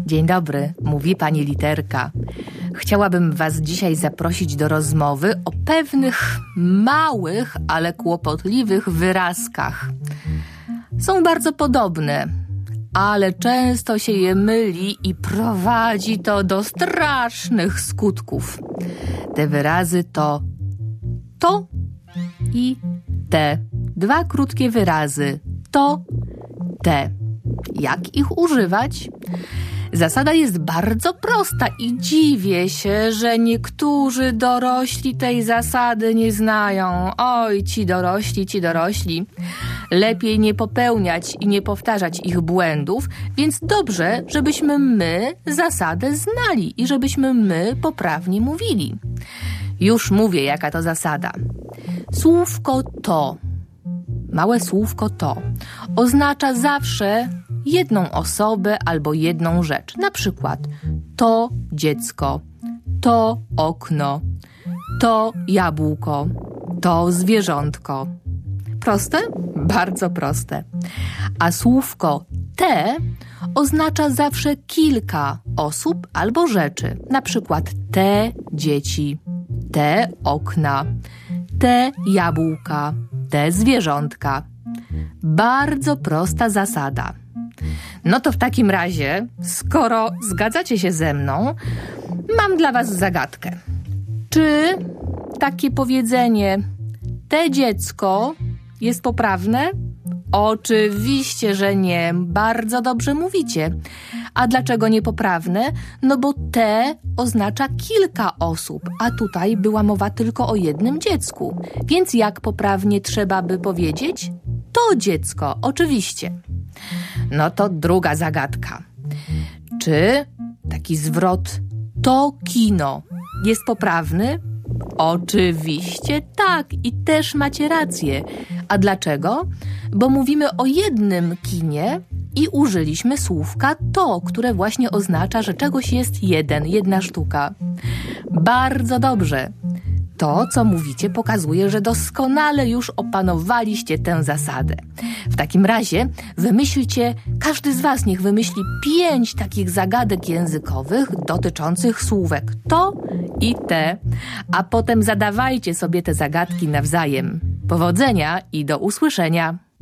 Dzień dobry, mówi pani Literka. Chciałabym was dzisiaj zaprosić do rozmowy o pewnych małych, ale kłopotliwych wyrazkach. Są bardzo podobne, ale często się je myli i prowadzi to do strasznych skutków. Te wyrazy to i te. Dwa krótkie wyrazy. To, te. Jak ich używać? Zasada jest bardzo prosta i dziwię się, że niektórzy dorośli tej zasady nie znają. Oj, ci dorośli. Lepiej nie popełniać i nie powtarzać ich błędów, więc dobrze, żebyśmy my zasadę znali i żebyśmy my poprawnie mówili. Już mówię, jaka to zasada. Słówko to, małe słówko to, oznacza zawsze jedną osobę albo jedną rzecz. Na przykład to dziecko, to okno, to jabłko, to zwierzątko. Proste? Bardzo proste. A słówko te oznacza zawsze kilka osób albo rzeczy. Na przykład te dzieci, te okna, te jabłka, te zwierzątka. Bardzo prosta zasada. No to w takim razie, skoro zgadzacie się ze mną, mam dla was zagadkę. Czy takie powiedzenie te dziecko jest poprawne? Oczywiście, że nie. Bardzo dobrze mówicie. A dlaczego niepoprawne? No bo te oznacza kilka osób, a tutaj była mowa tylko o jednym dziecku. Więc jak poprawnie trzeba by powiedzieć? To dziecko, oczywiście. No to druga zagadka. Czy taki zwrot to kino jest poprawny? Oczywiście tak i też macie rację. A dlaczego? Bo mówimy o jednym kinie i użyliśmy słówka to, które właśnie oznacza, że czegoś jest jedna sztuka. Bardzo dobrze. To, co mówicie, pokazuje, że doskonale już opanowaliście tę zasadę. W takim razie wymyślcie, każdy z was niech wymyśli 5 takich zagadek językowych dotyczących słówek to i te, a potem zadawajcie sobie te zagadki nawzajem. Powodzenia i do usłyszenia!